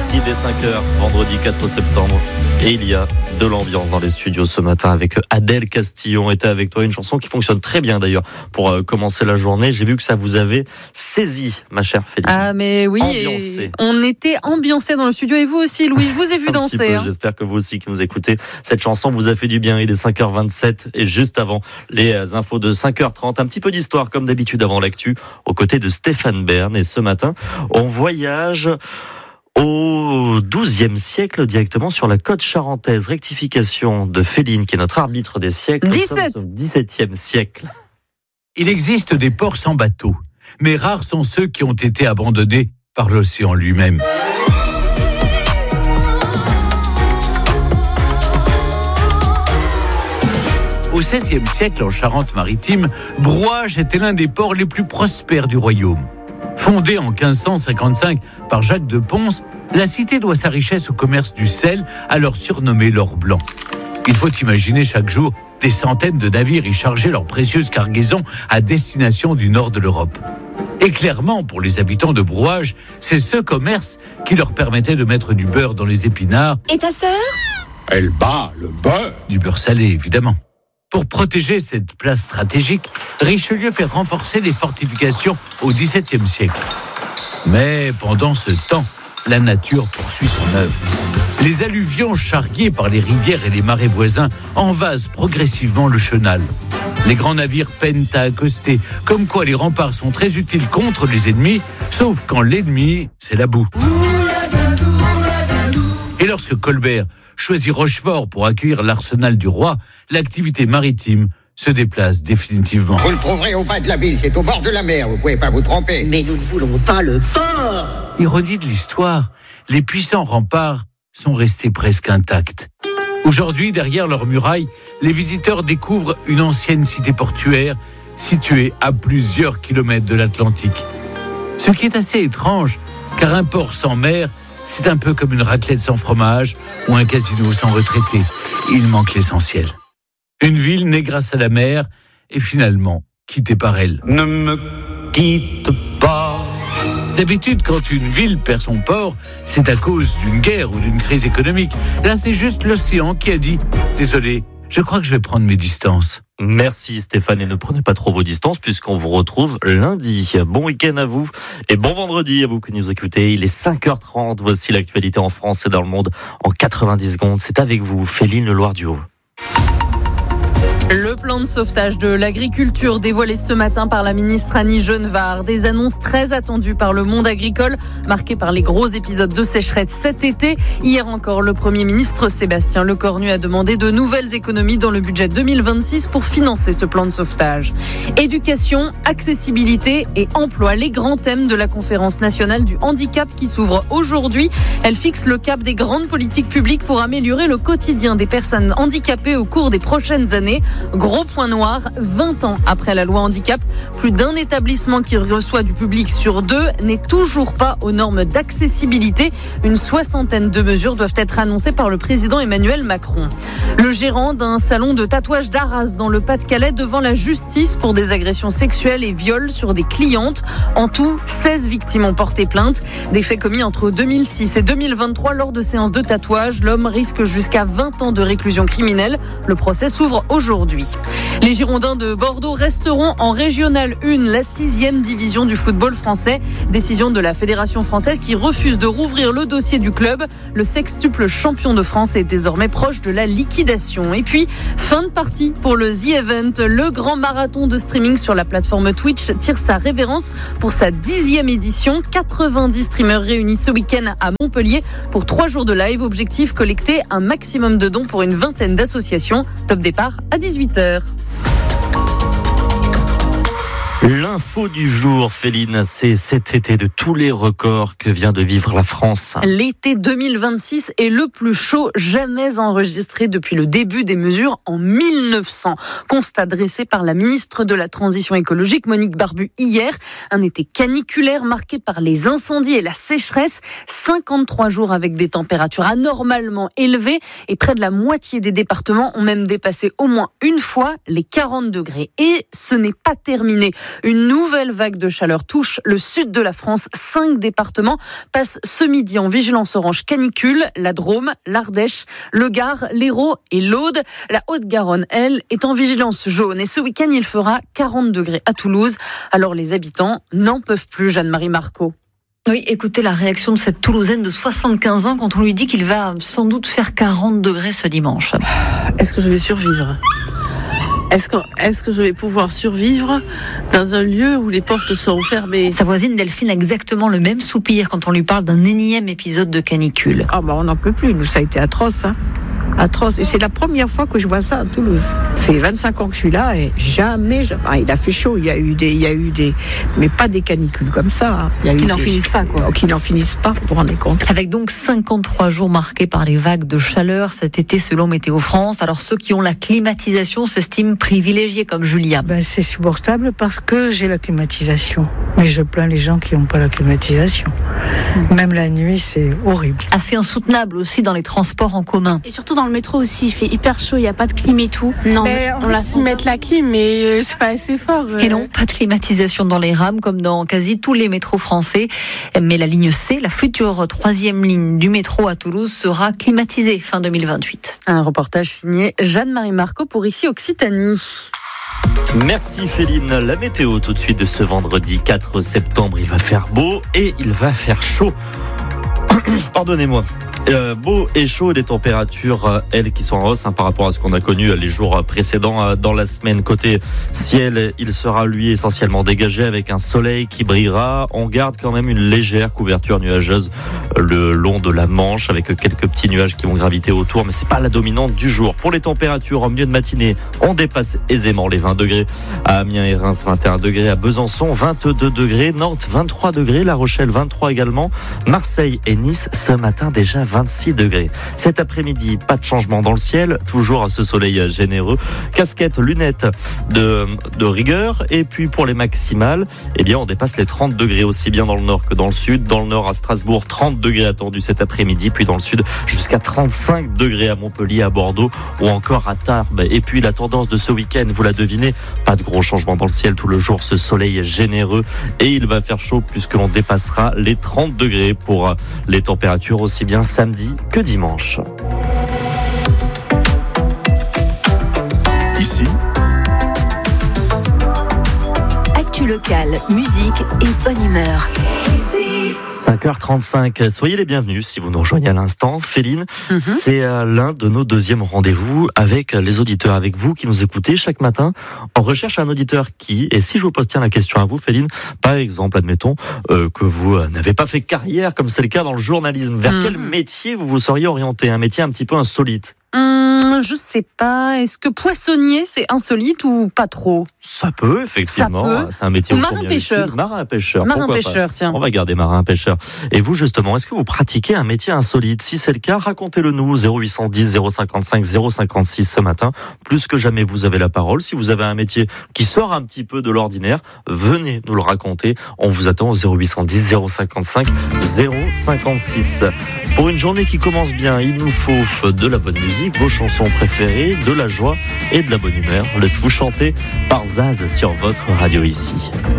Ici dès 5h, vendredi 4 septembre. Et il y a de l'ambiance dans les studios ce matin avec Adèle Castillon. Était avec toi, une chanson qui fonctionne très bien d'ailleurs pour commencer la journée. J'ai vu que ça vous avait saisi, ma chère Féline. Ah mais oui, et on était ambiancés dans le studio et vous aussi, Louis, je vous ai vu danser. Hein. J'espère que vous aussi qui nous écoutez, cette chanson vous a fait du bien. Il est 5h27 et juste avant les infos de 5h30, un petit peu d'histoire comme d'habitude avant l'actu, aux côtés de Stéphane Bern. Et ce matin, on voyage au XIIe siècle, directement sur la côte charentaise. Rectification de Féline, qui est notre arbitre des siècles. 17. Au XVIIe siècle. Il existe des ports sans bateau, mais rares sont ceux qui ont été abandonnés par l'océan lui-même. Au XVIe siècle, en Charente-Maritime, Brouage était l'un des ports les plus prospères du royaume. Fondée en 1555 par Jacques de Pons, la cité doit sa richesse au commerce du sel, alors surnommé l'or blanc. Il faut imaginer chaque jour des centaines de navires y charger leurs précieuses cargaisons à destination du nord de l'Europe. Et clairement, pour les habitants de Brouage, c'est ce commerce qui leur permettait de mettre du beurre dans les épinards. Et ta sœur ? Elle bat le beurre. Du beurre salé, évidemment. Pour protéger cette place stratégique, Richelieu fait renforcer les fortifications au XVIIe siècle. Mais pendant ce temps, la nature poursuit son œuvre. Les alluvions charriées par les rivières et les marais voisins envasent progressivement le chenal. Les grands navires peinent à accoster, comme quoi les remparts sont très utiles contre les ennemis, sauf quand l'ennemi, c'est la boue. Et lorsque Colbert choisit Rochefort pour accueillir l'arsenal du roi, l'activité maritime se déplace définitivement. Vous le trouverez au bas de la ville, c'est au bord de la mer, vous pouvez pas vous tromper. Mais nous ne voulons pas le port. Ironie de l'histoire, les puissants remparts sont restés presque intacts. Aujourd'hui, derrière leurs murailles, les visiteurs découvrent une ancienne cité portuaire située à plusieurs kilomètres de l'Atlantique. Ce qui est assez étrange, car un port sans mer, c'est un peu comme une raclette sans fromage ou un casino sans retraité. Il manque l'essentiel. Une ville née grâce à la mer et finalement quittée par elle. Ne me quitte pas. D'habitude, quand une ville perd son port, c'est à cause d'une guerre ou d'une crise économique. Là, c'est juste l'océan qui a dit « Désolé, je crois que je vais prendre mes distances ». Merci Stéphane, et ne prenez pas trop vos distances puisqu'on vous retrouve lundi. Bon week-end à vous et bon vendredi à vous qui nous écoutez. Il est 5h30, voici l'actualité en France et dans le monde en 90 secondes. C'est avec vous, Féline Leloir-Duhaut. Le plan de sauvetage de l'agriculture dévoilé ce matin par la ministre Annie Genevard. Des annonces très attendues par le monde agricole, marquées par les gros épisodes de sécheresse cet été. Hier encore, le Premier ministre Sébastien Lecornu a demandé de nouvelles économies dans le budget 2026 pour financer ce plan de sauvetage. Éducation, accessibilité et emploi, les grands thèmes de la conférence nationale du handicap qui s'ouvre aujourd'hui. Elle fixe le cap des grandes politiques publiques pour améliorer le quotidien des personnes handicapées au cours des prochaines années. Gros point noir, 20 ans après la loi handicap, plus d'un établissement qui reçoit du public sur 2 n'est toujours pas aux normes d'accessibilité. Une soixantaine de mesures doivent être annoncées par le président Emmanuel Macron. Le gérant d'un salon de tatouage d'Arras dans le Pas-de-Calais devant la justice pour des agressions sexuelles et viols sur des clientes. En tout, 16 victimes ont porté plainte. Des faits commis entre 2006 et 2023 lors de séances de tatouage. L'homme risque jusqu'à 20 ans de réclusion criminelle. Le procès s'ouvre aujourd'hui. Les Girondins de Bordeaux resteront en Régionale 1, la 6e division du football français. Décision de la Fédération française qui refuse de rouvrir le dossier du club. Le sextuple champion de France est désormais proche de la liquidation. Et puis, fin de partie pour le The Event. Le grand marathon de streaming sur la plateforme Twitch tire sa révérence pour sa 10e édition. 90 streamers réunis ce week-end à Montpellier pour 3 jours de live. Objectif, collecter un maximum de dons pour une vingtaine d'associations. Top départ à 18h. L'info du jour, Féline, c'est cet été de tous les records que vient de vivre la France. L'été 2026 est le plus chaud jamais enregistré depuis le début des mesures en 1900. Constat dressé par la ministre de la Transition écologique, Monique Barbu, hier. Un été caniculaire marqué par les incendies et la sécheresse. 53 jours avec des températures anormalement élevées et près de la moitié des départements ont même dépassé au moins une fois les 40 degrés. Et ce n'est pas terminé. Une Une nouvelle vague de chaleur touche le sud de la France. 5 départements passent ce midi en vigilance orange canicule. La Drôme, l'Ardèche, le Gard, l'Hérault et l'Aude. La Haute-Garonne, elle, est en vigilance jaune. Et ce week-end, il fera 40 degrés à Toulouse. Alors les habitants n'en peuvent plus, Jeanne-Marie Marco. Oui, écoutez la réaction de cette Toulousaine de 75 ans quand on lui dit qu'il va sans doute faire 40 degrés ce dimanche. Est-ce que je vais survivre ? Est-ce que je vais pouvoir survivre dans un lieu où les portes sont fermées ? Sa voisine Delphine a exactement le même soupir quand on lui parle d'un énième épisode de canicule. On n'en peut plus, nous, ça a été atroce, atroce. Et c'est la première fois que je vois ça à Toulouse. Ça fait 25 ans que je suis là et jamais... il a fait chaud, il y a eu des... Mais pas des canicules comme ça. Qui n'en finissent pas, quoi. Qui n'en finissent pas, vous vous rendez compte. Avec donc 53 jours marqués par les vagues de chaleur cet été selon Météo France. Alors ceux qui ont la climatisation s'estiment privilégiés comme Julia. C'est supportable parce que j'ai la climatisation. Mais je plains les gens qui n'ont pas la climatisation. Même la nuit, c'est horrible. Assez insoutenable aussi dans les transports en commun. Et surtout dans le métro aussi, il fait hyper chaud, il n'y a pas de clim et tout. Non, on la sent mettre la clim, mais c'est pas assez fort. Et non, pas de climatisation dans les rames comme dans quasi tous les métros français. Mais la ligne C, la future 3e ligne du métro à Toulouse, sera climatisée fin 2028. Un reportage signé Jeanne-Marie Marco pour Ici Occitanie. Merci Féline. La météo tout de suite de ce vendredi 4 septembre. Il va faire beau et il va faire chaud. Pardonnez-moi. Beau et chaud, et les températures, elles, qui sont en hausse par rapport à ce qu'on a connu les jours précédents dans la semaine. Côté ciel, il sera lui essentiellement dégagé avec un soleil qui brillera. On garde quand même une légère couverture nuageuse le long de la Manche avec quelques petits nuages qui vont graviter autour, mais c'est pas la dominante du jour. Pour les températures, en milieu de matinée, on dépasse aisément les 20 degrés. À Amiens et Reims, 21 degrés. À Besançon, 22 degrés. Nantes, 23 degrés. La Rochelle, 23 également. Marseille et Nice, ce matin déjà 26 degrés. Cet après-midi, pas de changement dans le ciel, toujours ce soleil généreux. Casquette, lunettes de rigueur. Et puis pour les maximales, on dépasse les 30 degrés aussi bien dans le nord que dans le sud. Dans le nord à Strasbourg, 30 degrés attendus cet après-midi. Puis dans le sud, jusqu'à 35 degrés à Montpellier, à Bordeaux ou encore à Tarbes. Et puis la tendance de ce week-end, vous la devinez, pas de gros changements dans le ciel tout le jour. Ce soleil généreux et il va faire chaud puisque l'on dépassera les 30 degrés pour les températures aussi bien samedi que dimanche. Ici, actu locale, musique et bonne humeur. 5h35, soyez les bienvenus si vous nous rejoignez à l'instant. Féline, c'est l'un de nos deuxièmes rendez-vous avec les auditeurs, avec vous qui nous écoutez chaque matin. On recherche un auditeur qui, et si je vous pose la question à vous, Féline, par exemple, admettons que vous n'avez pas fait carrière comme c'est le cas dans le journalisme, vers quel métier vous vous seriez orienté? Un métier un petit peu insolite? Je sais pas. Est-ce que poissonnier, c'est insolite ou pas trop? Ça peut, effectivement. Ça peut. C'est un métier marin-pêcheur. Marin-pêcheur. Marin-pêcheur, tiens. On va garder marin-pêcheur. Et vous, justement, est-ce que vous pratiquez un métier insolite? Si c'est le cas, racontez-le nous. 0810 055 056 ce matin. Plus que jamais, vous avez la parole. Si vous avez un métier qui sort un petit peu de l'ordinaire, venez nous le raconter. On vous attend au 0810 055 056. Pour une journée qui commence bien, il nous faut de la bonne musique, vos chansons préférées, de la joie et de la bonne humeur. Le tout chanté par Zaz sur votre radio ici.